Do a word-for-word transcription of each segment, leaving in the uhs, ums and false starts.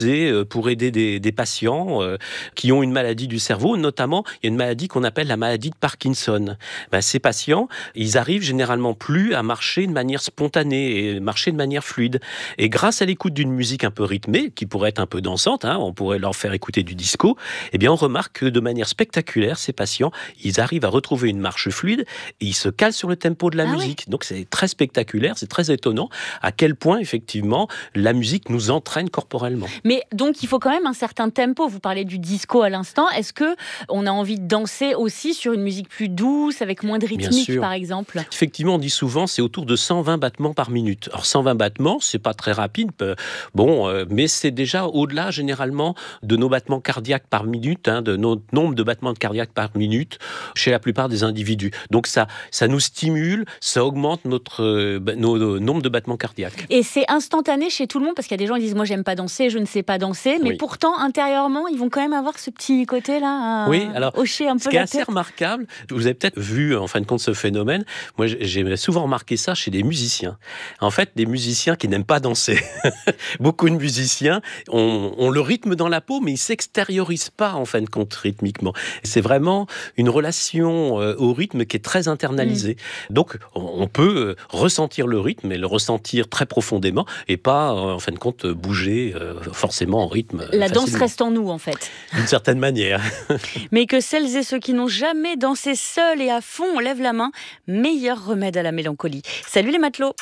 pour aider des, des patients euh, qui ont une maladie du cerveau. Notamment, il y a une maladie qu'on appelle la maladie de Parkinson. Ben, ces patients, ils arrivent généralement plus à marcher de manière spontanée et marcher de manière fluide. Et grâce à l'écoute d'une musique un peu rythmée, qui pourrait être un peu dansante, hein, on pourrait leur faire écouter du disco, eh bien, on remarque que de manière spectaculaire, ces patients, ils arrivent à retrouver une marche fluide et ils se calent sur le tempo de la Ah musique. Ouais. Donc, c'est très spectaculaire, c'est très étonnant à quel point, effectivement, la musique nous entraîne corporellement. Mais donc, il faut quand même un certain tempo. Vous parlez du disco à l'instant. Est-ce qu'on a envie de danser aussi sur une musique plus douce, avec moins de rythmique, par exemple ? Effectivement, on dit souvent c'est autour de cent vingt battements par minute. Alors, cent vingt battements, c'est pas très rapide, bon, euh, mais c'est déjà au-delà, généralement, de nos battements cardiaques par minute, hein, de notre nombre de battements cardiaques par minute chez la plupart des individus. Donc, ça, ça nous stimule, ça augmente notre, euh, nos, nos nombres de battements cardiaques. Et c'est instantané chez tout le monde, parce qu'il y a des gens qui disent « moi, j'aime pas danser, je ne sais pas danser », mais oui. Pourtant, intérieurement, ils vont quand même avoir ce petit côté-là à oui, alors, hocher un peu ce qui est la assez tête. remarquable, vous avez peut-être vu, en fin de compte, ce phénomène. Moi, j'ai souvent remarqué ça chez des musiciens. En fait, des musiciens qui n'aiment pas danser. Beaucoup de musiciens ont, ont le rythme dans la peau, mais ils s'extériorisent pas, en fin de compte, rythmiquement. C'est vraiment une relation euh, au rythme qui est très internalisée. Mmh. Donc, on peut ressentir le rythme et le ressentir très profondément et pas, en fin de compte, bouger euh, forcément en rythme. La facilement. danse reste en nous, en fait. D'une certaine manière. Mais que celles et ceux qui n'ont jamais dansé seuls et à fond, on lève la main. Meilleur remède à la mélancolie. Salut les matelots.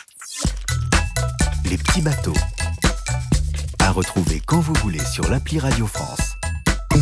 Les petits bateaux. À retrouver quand vous voulez sur l'appli Radio France.